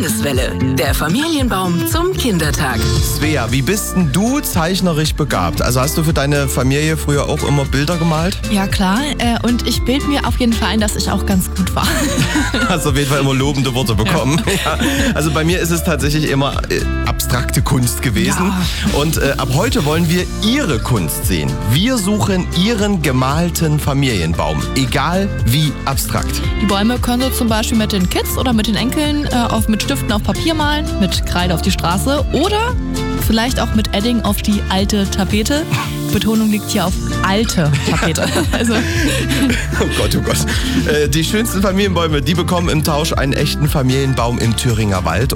Landeswelle, der Familienbaum zum Kindertag. Svea, wie bist denn du zeichnerisch begabt? Also hast du für deine Familie früher auch immer Bilder gemalt? Ja, klar. Und ich bilde mir auf jeden Fall ein, dass ich auch ganz gut war. Hast auf jeden Fall immer lobende Worte bekommen. Ja. Also bei mir ist es tatsächlich immer abstrakte Kunst gewesen. Ja. Und ab heute wollen wir Ihre Kunst sehen. Wir suchen Ihren gemalten Familienbaum, egal wie abstrakt. Die Bäume können Sie zum Beispiel mit den Kids oder mit den Enkeln mit Stiften auf Papier malen, mit Kreide auf die Straße oder vielleicht auch mit Edding auf die alte Tapete. Betonung liegt hier auf alte Tapete. Also. Oh Gott, oh Gott. Die schönsten Familienbäume, die bekommen im Tausch einen echten Familienbaum im Thüringer Wald.